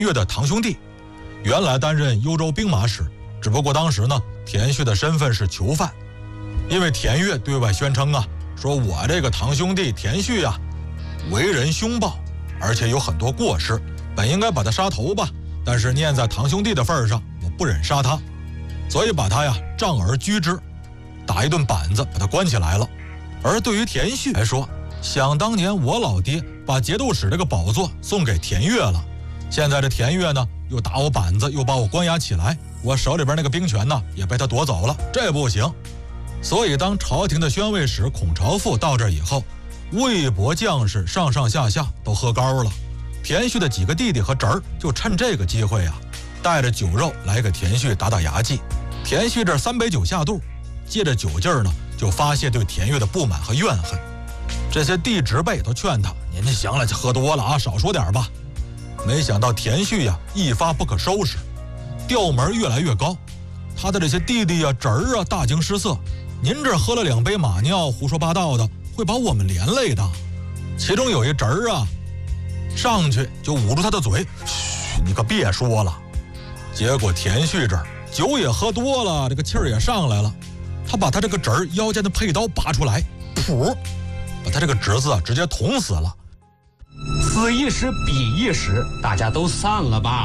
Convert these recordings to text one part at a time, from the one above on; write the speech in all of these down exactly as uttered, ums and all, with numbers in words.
岳的堂兄弟，原来担任幽州兵马使，只不过当时呢，田旭的身份是囚犯。因为田岳对外宣称啊，说我这个堂兄弟田旭啊，为人凶暴，而且有很多过失，本应该把他杀头吧，但是念在堂兄弟的份上，我不忍杀他，所以把他呀杖而拘之，打一顿板子把他关起来了。而对于田旭来说，想当年我老爹把节度使这个宝座送给田岳了，现在这田岳呢又打我板子，又把我关押起来，我手里边那个兵权呢也被他夺走了，这不行。所以当朝廷的宣慰使孔朝父到这以后，魏博将士上上下下都喝高了。田旭的几个弟弟和侄儿就趁这个机会啊，带着酒肉来给田旭打打牙祭。田旭这三杯酒下肚，借着酒劲儿呢，就发泄对田岳的不满和怨恨。这些弟侄辈都劝他：“您这行了，就喝多了啊，少说点吧。”没想到田旭呀、啊，一发不可收拾，调门越来越高。他的这些弟弟啊、侄儿啊，大惊失色。您这喝了两杯马尿，胡说八道的，会把我们连累的。其中有一侄儿啊，上去就捂住他的嘴：“嘘，你可别说了。”结果田旭这儿酒也喝多了，这个气儿也上来了，他把他这个侄儿腰间的佩刀拔出来，噗，把他这个侄子啊直接捅死了。 此一时彼一时，大家都散了吧。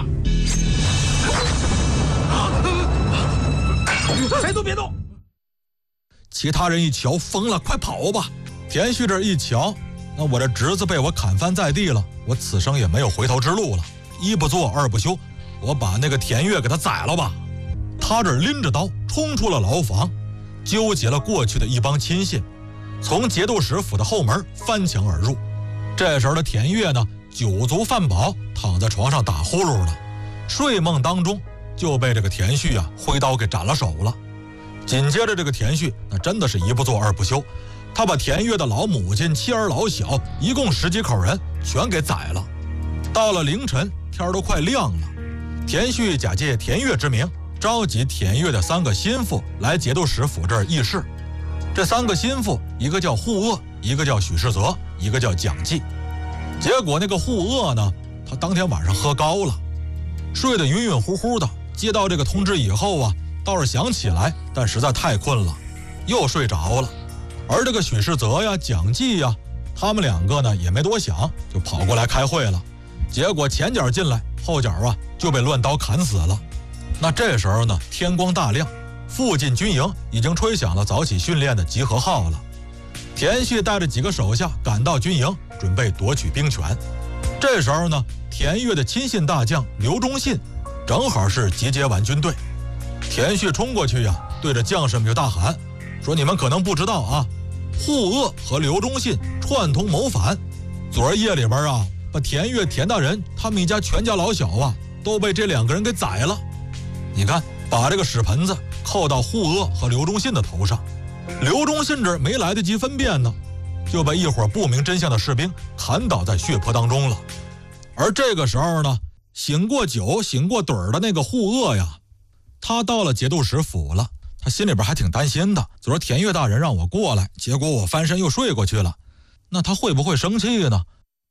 谁都别动。 其他人一瞧，疯了，快跑吧！田旭这一瞧，那我这侄子被我砍翻在地了，我此生也没有回头之路了。一不做二不休，我把那个田岳给他宰了吧！他这拎着刀冲出了牢房，纠结了过去的一帮亲信，从节度使府的后门翻墙而入。这时候的田岳呢，酒足饭饱，躺在床上打呼噜了，睡梦当中就被这个田旭啊挥刀给斩了手了。紧接着这个田旭那真的是一不做二不休，他把田岳的老母亲、妻儿老小一共十几口人全给宰了。到了凌晨，天都快亮了，田旭假借田岳之名，召集田岳的三个心腹来节度使府这儿议事。这三个心腹，一个叫护鄂，一个叫许世泽，一个叫蒋济。结果那个护鄂呢，他当天晚上喝高了，睡得晕晕乎乎的，接到这个通知以后啊，倒是想起来，但实在太困了，又睡着了。而这个许世泽呀、蒋济呀，他们两个呢也没多想，就跑过来开会了。结果前脚进来，后脚啊就被乱刀砍死了。那这时候呢，天光大亮，附近军营已经吹响了早起训练的集合号了。田旭带着几个手下赶到军营，准备夺取兵权。这时候呢，田岳的亲信大将刘忠信正好是集结完军队。田旭冲过去呀、啊，对着将士们就大喊说：“你们可能不知道啊，护鄂和刘忠信串通谋反，昨儿夜里边啊，把田岳、田大人他们一家全家老小啊，都被这两个人给宰了。你看，把这个屎盆子扣到护鄂和刘忠信的头上，刘忠信这没来得及分辨呢，就被一伙不明真相的士兵砍倒在血泊当中了。而这个时候呢，醒过酒、醒过盹儿的那个护鄂呀，他到了节度使府了。他心里边还挺担心的，昨儿田岳大人让我过来，结果我翻身又睡过去了，那他会不会生气呢？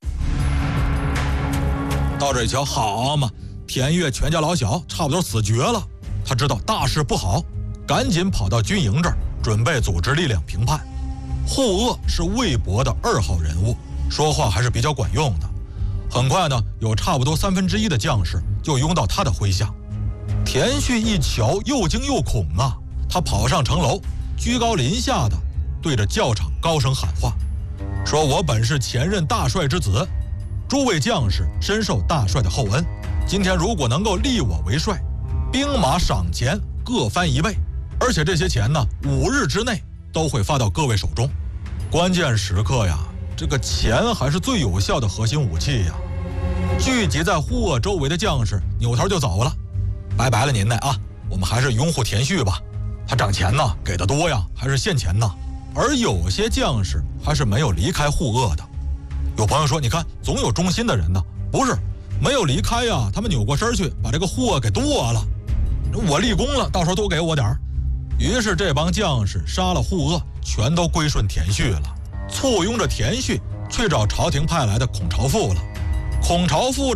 到这一瞧，好嘛，田岳全家老小差不多死绝了。他知道大事不好，赶紧跑到军营这儿，准备组织力量平叛。护鄂是魏博的二号人物，说话还是比较管用的。很快呢，有差不多三分之一的将士就拥到他的麾下。田旭一瞧，又惊又恐啊，他跑上城楼，居高临下的对着教场高声喊话，说：“我本是前任大帅之子，诸位将士深受大帅的厚恩，今天如果能够立我为帅，兵马赏钱各翻一倍，而且这些钱呢，五日之内都会发到各位手中。关键时刻呀，这个钱还是最有效的核心武器呀。”聚集在护鄂周围的将士扭头就走了。拜拜了您呢啊，我们还是拥护田旭吧，他涨钱呢，给的多呀，还是现钱呢。而有些将士还是没有离开护鄂的。有朋友说，你看总有忠心的人呢，不是没有离开呀，他们扭过身去把这个护鄂给剁了，我立功了，到时候多给我点儿。于是这帮将士杀了护鄂，全都归顺田旭了，簇拥着田旭去找朝廷派来的孔朝父了。孔朝父这儿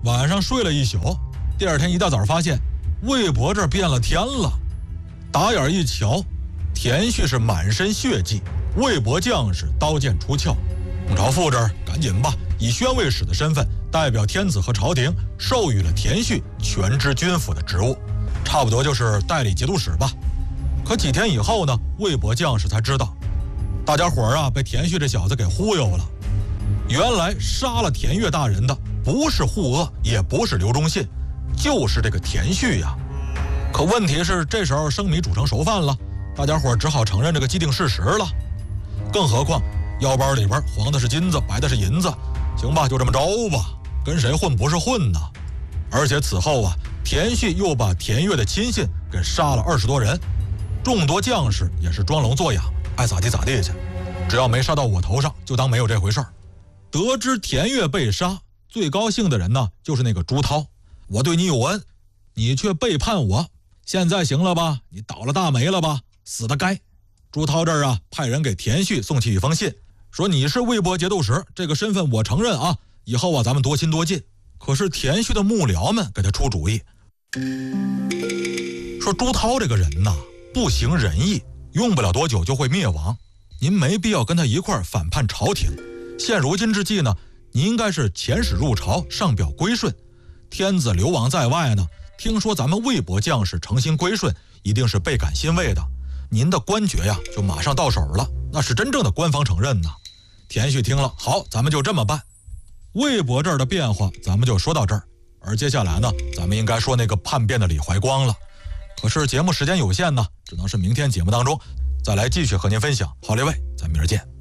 晚上睡了一宿，第二天一大早发现魏博这儿变了天了。打眼一瞧，田旭是满身血迹，魏博将士刀剑出鞘。孟朝父这儿赶紧吧，以宣慰使的身份代表天子和朝廷，授予了田旭全知军府的职务，差不多就是代理节度使吧。可几天以后呢，魏博将士才知道，大家伙儿啊被田旭这小子给忽悠了。原来杀了田悦大人的不是护鄂，也不是刘忠信，就是这个田旭呀。可问题是这时候生米煮成熟饭了，大家伙只好承认这个既定事实了。更何况腰包里边黄的是金子，白的是银子，行吧，就这么着吧，跟谁混不是混呢？而且此后啊，田旭又把田悦的亲信给杀了二十多人，众多将士也是装聋作哑，爱咋地咋地去，只要没杀到我头上，就当没有这回事儿。得知田悦被杀，最高兴的人呢，就是那个朱涛。我对你有恩，你却背叛我，现在行了吧？你倒了大霉了吧？死得该。朱涛这儿啊，派人给田旭送去一封信，说你是魏博节度使，这个身份我承认啊，以后啊咱们多亲多近。可是田旭的幕僚们给他出主意，说朱涛这个人呐，不行仁义，用不了多久就会灭亡，您没必要跟他一块儿反叛朝廷。现如今之计呢，你应该是遣使入朝，上表归顺。天子流亡在外呢，听说咱们魏博将士诚心归顺，一定是倍感欣慰的。您的官爵呀，就马上到手了，那是真正的官方承认呐。田旭听了，好，咱们就这么办。魏博这儿的变化，咱们就说到这儿。而接下来呢，咱们应该说那个叛变的李怀光了。可是节目时间有限呢，只能是明天节目当中再来继续和您分享。好，列位，咱明儿见。